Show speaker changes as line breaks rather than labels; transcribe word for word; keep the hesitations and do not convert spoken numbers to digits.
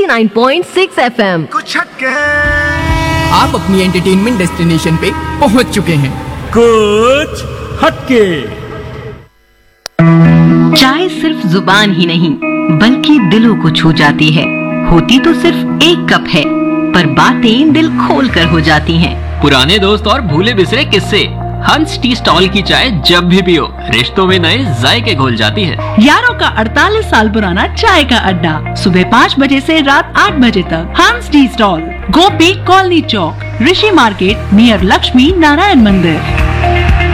नौ point छह F M.
कुछ हटके
आप अपनी एंटरटेनमेंट डेस्टिनेशन पे पहुंच चुके हैं।
कुछ हटके।
चाय सिर्फ जुबान ही नहीं बल्कि दिलों को छू जाती है। होती तो सिर्फ एक कप है पर बातें दिल खोल कर हो जाती हैं।
पुराने दोस्त और भूले बिसरे किस्से, हंस टी स्टॉल की चाय जब भी पियो रिश्तों में नए जायके घोल जाती है।
यारों का अड़तालीस साल पुराना चाय का अड्डा, सुबह पाँच बजे से रात आठ बजे तक। हंस टी स्टॉल, गोपी कॉलोनी चौक, ऋषि मार्केट, नियर लक्ष्मी नारायण मंदिर।